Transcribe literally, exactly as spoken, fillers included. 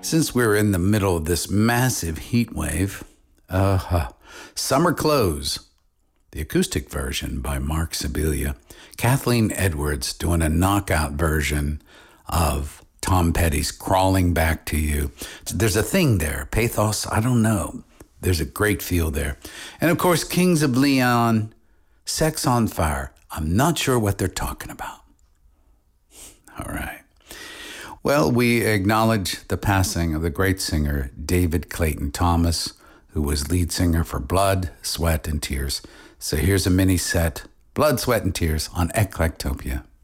Since we're in the middle of this massive heat wave, uh, Summer Clothes, the acoustic version by Mark Sibilia, Kathleen Edwards doing a knockout version of Tom Petty's Crawling Back to You. There's a thing there, pathos, I don't know. There's a great feel there. And of course, Kings of Leon, Sex on Fire. I'm not sure what they're talking about. All right. Well, we acknowledge the passing of the great singer David Clayton Thomas, who was lead singer for Blood, Sweat, and Tears. So here's a mini set, Blood, Sweat, and Tears on Eclectopia.